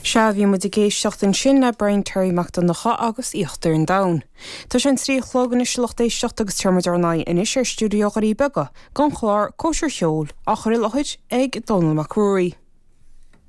Se bhí mu de géisteach an sin le Brian Terryach don nacha agus íochttar an dain. Tá sin tríochlógan is seachtaíisteach agus termaidirna in is ar stúdio garí bega, gan chláir cóisiir cheol a chuir lechuid ag Donald McCrory.